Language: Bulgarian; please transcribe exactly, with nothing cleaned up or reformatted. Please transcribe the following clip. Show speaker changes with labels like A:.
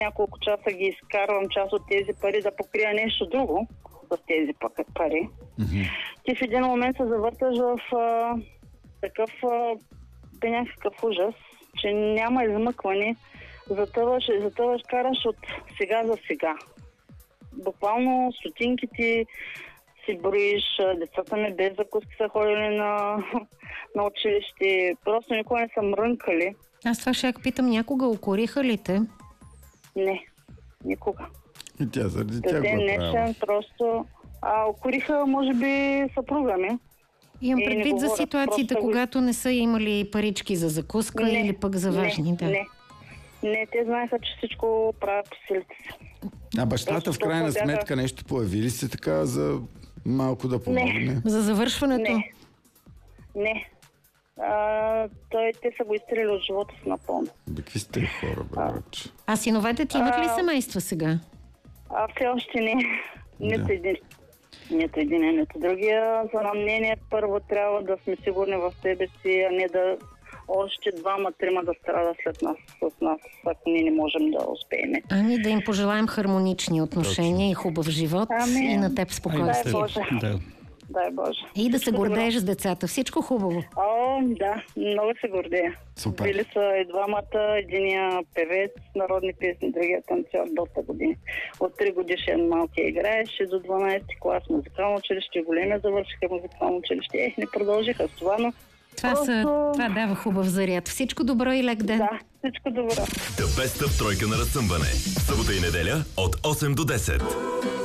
A: няколко часа ги изкарвам част от тези пари да покрия нещо друго с тези пари.
B: Mm-hmm.
A: Ти в един момент се завърташ в а, такъв а, някакъв ужас, че няма измъкване. Затъваш, затъваш, караш от сега за сега. Буквално стотинките си броиш, децата ми без закуски са ходили на, на училище, просто никога не са мрънкали.
C: Аз това ще питам, някога укориха ли те?
A: Не, никога.
B: И тя заради тя
A: да,
B: го е правила.
A: Просто... А укориха, може би, съпруга ми.
C: Имам предвид за ситуациите, просто... когато не са имали парички за закуска не, или пък за важни.
A: Не,
C: да.
A: не. Не, те знаеха, че всичко правят по силите си.
B: А бащата просто в крайна сметка бяха... нещо появили се така за малко да помогне?
C: Не. За завършването?
A: Не. Не. А, той, те са го изтрили от живота си напълно.
B: Бе, какви сте хора, бе, вече?
C: А синовете ти имат ли семейства сега?
A: А, все още не. Нито
B: Да.
A: един. Нито един, нито другия. За на мнение първо трябва да сме сигурни в себе си, а не да още двама-трима да страдат след нас, с нас, ако ние не можем да успеем.
C: Ами да им пожелаем хармонични отношения. Точно. И хубав живот.
A: Ами,
C: и на теб спокойствие.
A: Дай Боже.
B: Да.
A: Дай Боже.
C: И да
A: Всичко
C: се гордееш
A: добро.
C: с децата. Всичко хубаво.
A: О, да, много се гордея.
B: Супер.
A: Били са и двамата, единия певец, народни песни, другия танцор доста години. От три годишен малкия играеше до дванадесети клас музикално училище, големия завършиха музикално училище. Ех, не продължиха с това, но
C: Това,
A: просто...
C: са, това дава хубав заряд. Всичко добро и лек ден.
A: Да, всичко добро.
D: The Best of тройка на разсъмване. Събота и неделя от осем до десет.